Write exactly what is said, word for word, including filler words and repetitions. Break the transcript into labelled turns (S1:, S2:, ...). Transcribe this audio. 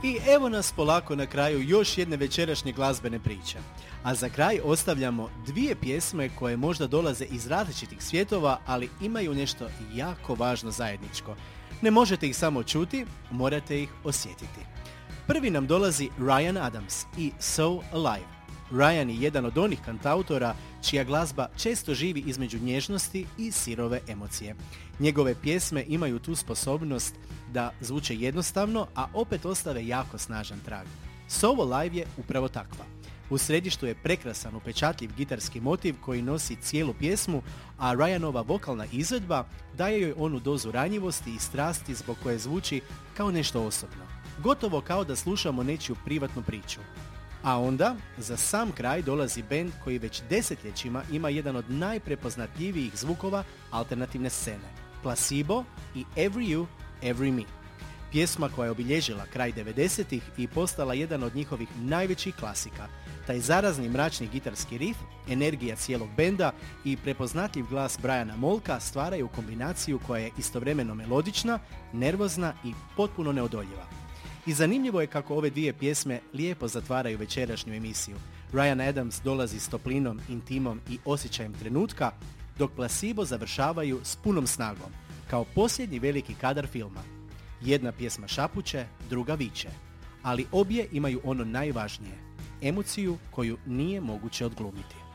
S1: I evo nas polako na kraju još jedne večerašnje glazbene priče. A za kraj ostavljamo dvije pjesme koje možda dolaze iz različitih svjetova, ali imaju nešto jako važno zajedničko. Ne možete ih samo čuti, morate ih osjetiti. Prvi nam dolazi Ryan Adams i So Alive. Ryan je jedan od onih kantautora čija glazba često živi između nježnosti i sirove emocije. Njegove pjesme imaju tu sposobnost da zvuče jednostavno, a opet ostave jako snažan trag. So Alive je upravo takva. U središtu je prekrasan upečatljiv gitarski motiv koji nosi cijelu pjesmu, a Ryanova vokalna izvedba daje joj onu dozu ranjivosti i strasti zbog koje zvuči kao nešto osobno. Gotovo kao da slušamo nečiju privatnu priču. A onda, za sam kraj dolazi bend koji već desetljećima ima jedan od najprepoznatljivijih zvukova alternativne scene. Placebo i Every You, Every Me. Pjesma koja je obilježila kraj devedesetih i postala jedan od njihovih najvećih klasika. Taj zarazni mračni gitarski riff, energija cijelog benda i prepoznatljiv glas Briana Molka stvaraju kombinaciju koja je istovremeno melodična, nervozna i potpuno neodoljiva. I zanimljivo je kako ove dvije pjesme lijepo zatvaraju večerašnju emisiju. Ryan Adams dolazi s toplinom, intimom i osjećajem trenutka, dok Placebo završavaju s punom snagom, kao posljednji veliki kadar filma. Jedna pjesma šapuće, druga viče, ali obje imaju ono najvažnije, emociju koju nije moguće odglumiti.